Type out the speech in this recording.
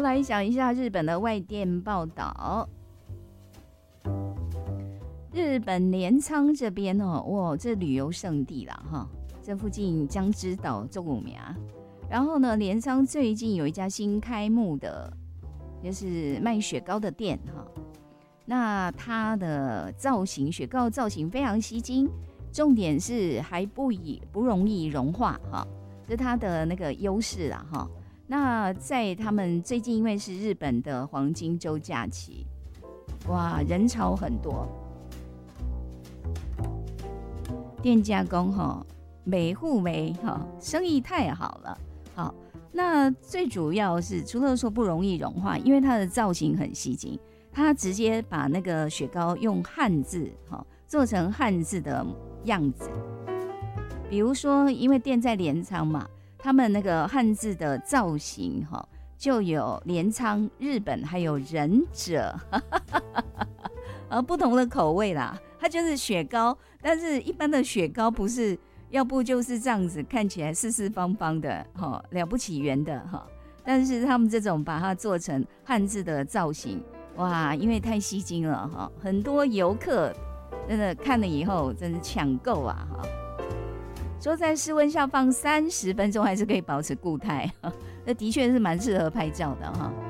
来讲一下日本的外电报道。日本镰仓这边哇，这旅游胜地啦哈，这附近江之岛这有名。然后呢，镰仓最近有一家新开幕的，就是卖雪糕的店哈。那它的造型，雪糕的造型非常吸睛，重点是还不容易融化哈，这是它的那个优势啦哈。那在他们最近因为是日本的黄金周假期，哇，人潮很多，店家讲哈，每户每哈，生意太好了。好，那最主要是除了说不容易融化，因为它的造型很吸睛。他直接把那个雪糕用汉字做成汉字的样子，比如说，因为店在镰仓嘛，他们那个汉字的造型就有镰仓、日本还有忍者，不同的口味啦。它就是雪糕，但是一般的雪糕不是，要不就是这样子看起来四四方方的，了不起圆的但是他们这种把它做成汉字的造型。哇，因为太吸睛了哈，很多游客真的看了以后真是抢购啊哈。说在室温下放30分钟还是可以保持固态，那的确是蛮适合拍照的哈。